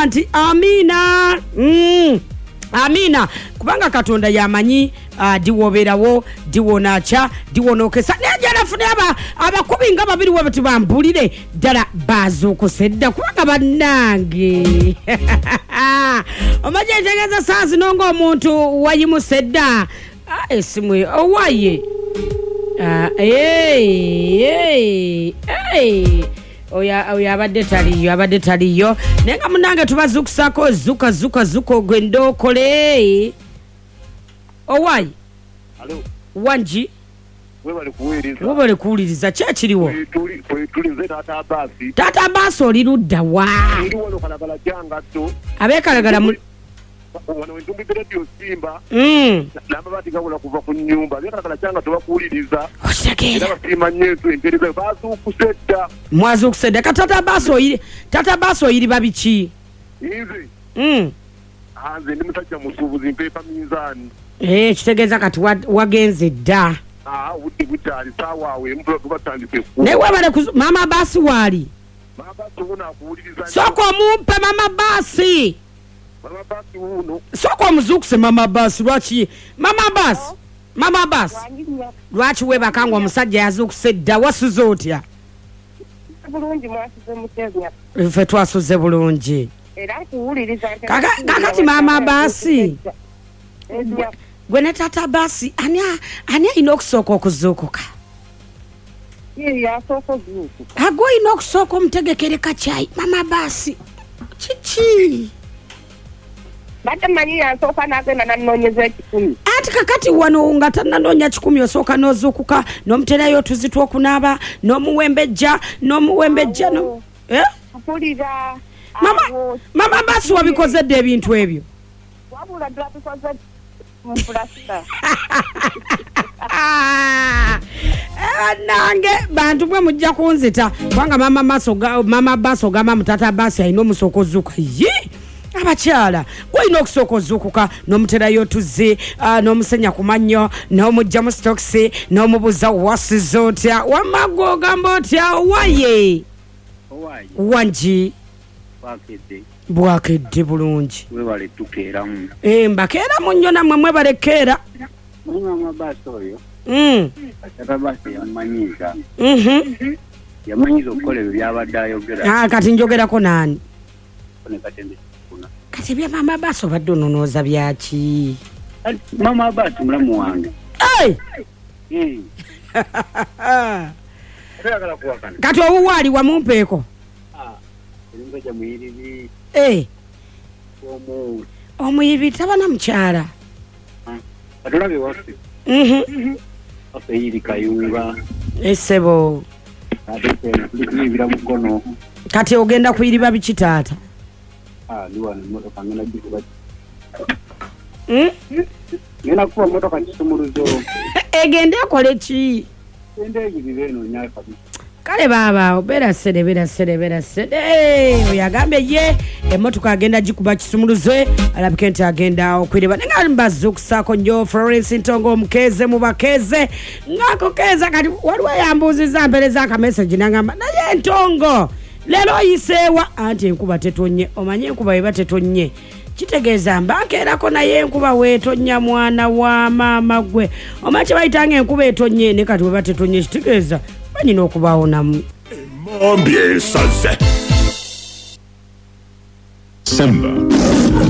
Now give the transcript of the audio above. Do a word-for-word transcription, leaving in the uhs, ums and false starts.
nti amina. Mm. Amina kubanga Katonda yamanyi uh, diwoberawo diwonacha diwonokesa nejana fune aba abakubi nga babiri wabati bambulire dala bazukusedda kubanga bannange omaje tegeza sazi nongo omuntu wayimusedda ah, esimwe owaye ah, hey, hey, hey. Oya oya abadde taliyo abadde taliyo nenga munange tubazukusako zuka zuka zuko gwendo kole owai alo wanji webale kuwiriza webale kuwuliriza kyakiriwo tuli tuli nze tata basi tata basi olirudda wa ndi wano kalagala janga to abekalagala mu wano ndumbi radio Simba mm namba batigabula kuva ku nyumba abekalagala janga to bakuwuliriza oshakera basima nyetu entereza bazukusedda mwazukusedda katata basi oyiri tata basi oyiri babiki inzi mm anze ndi mutajja musubuzi mpepa minzani eh kitegeza kati wagenze dda ah udi butali sawawe mbula tubatandise ku ne wabale mama basi wali mama basi una kuwuliriza soko mumpe mama basi mama basi uno soko muzukuse mama basi lwachi mama basi mama basi lwachi weba kangwa musajja yazukusedda wasuze otya bulungi mwasuze mutebya ife twasuze bulungi era kuwuliriza kakati mama basi gwe ne tata basi ani ani ino okusooka okuzuukuka ye yasooka okuzuukuka agwo ino okusooka omutegekere kachai mama basi chichi badde manyi yansooka n'agenda nannoonyeza ekikumi ati kakati wano nga tannanoonya kikumi osooka n'ozuukuka n'omuterayo otuzi tw'okunaaba n'omuwembejja n'omuwembejja no eh mpulira mama mama basi wabikozedde ebintu ebyo wabula ddala tukoze mupulasta nange bantu bwe mujja kunzita kubanga mama maso mama basi ogamba mutata basi alina omusooka ozuuka ye abakyala gwolina okusooka ozuukuka n'omuterayo otuzi uh, n'omusenya ku mannyo n'omujja mu stokisi n'omubuuza wasiza otya wamagwa ogamba otya waye owaye wangi bwakedde bwakedde bulungi webale tukeeramu eh mbakeeramu nnyo nammwe mwebalekeera mama basi oyo mm tata basi yamanyiza mhm yamanyiza okukola ebyo byabadde ayogera ah kati njogerako nani ne katende kuna kati bya mama basi obadde ononooza byaki mama basi mulamu wange hey! eh ayagala kuwakana kati owuwaali wamumpeeko ah elingoja muyiribi eh omu omuyibi tabana mukyala atulabe waffe mhm waffe yiri kayunga esebo ate tulikunyibira mukono kati ogenda kuyiriba biki taata ah liwana motoka ngena jikuba mm ngena kuba motoka kisumuluzo egende akole ki ende yibibeno nyaka kale baba obera sede bera sede bera sede oyagambe ye emotoka agenda jikuba kisumuluze alabike nti agenda okwiriba nenga mbazukusako nnyo Florence Ntongo omukeze mu bakeze ngako keza kati waliwo yambuziza mpereza aka message nangamba naye Ntongo lero yisewa anti enkuba tetonye omanye enkuba eba tetonye kitegeeza mbakeerako naye enkuba weetonya mwana wa maama gwe omache bayitanga enkuba etonye ne kati weba tetonye kitegeeza banyina okubaawo namu Mombi esaze Simba